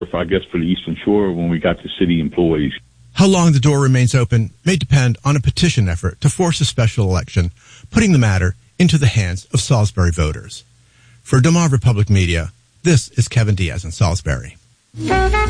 I guess, for the Eastern Shore when we got the city employees. How long the door remains open may depend on a petition effort to force a special election, putting the matter into the hands of Salisbury voters. For Delmarva Public Media, this is Kevin Diaz in Salisbury.